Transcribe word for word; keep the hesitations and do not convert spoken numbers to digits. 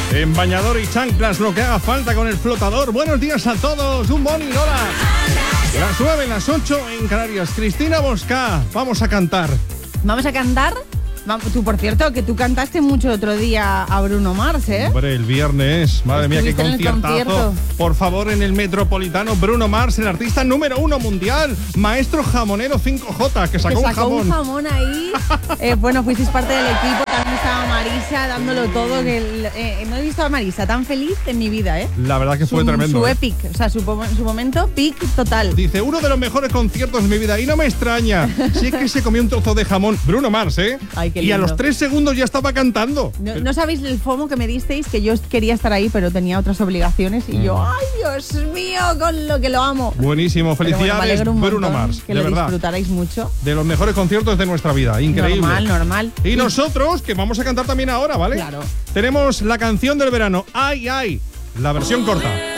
En bañador y chanclas, lo que haga falta con el flotador. Buenos días a todos, un morning, hola. Las nueve, las ocho en Canarias. Cristina Bosca, vamos a cantar. ¿Vamos a cantar? Tú, por cierto, que tú cantaste mucho otro día a Bruno Mars, ¿eh? Hombre, el viernes, madre mía, qué conciertazo. Por favor, en el Metropolitano, Bruno Mars, el artista número uno mundial, maestro jamonero cinco J, que sacó, que sacó un jamón. un jamón ahí. eh, bueno, fuisteis parte del equipo, también estaba Marisa dándolo todo. Que eh, no he visto a Marisa tan feliz en mi vida, ¿eh? La verdad que fue su, tremendo. Su ¿eh? epic, o sea, su, su momento peak total. Dice, uno de los mejores conciertos de mi vida, y no me extraña. Si es que se comió un trozo de jamón. Bruno Mars, ¿eh? Ay, qué y a lindo. los tres segundos ya estaba cantando. No, no sabéis el FOMO que me disteis, que yo quería estar ahí, pero tenía otras obligaciones. Y mm. yo, ¡ay, Dios mío! Con lo que lo amo. Buenísimo, felicidades, bueno, Bruno Mars. Que de lo verdad. disfrutaréis mucho. De los mejores conciertos de nuestra vida, increíble. Normal, normal. Y, y nosotros, que vamos a cantar también ahora, ¿vale? Claro. Tenemos la canción del verano, ¡Ay, ay! La versión corta.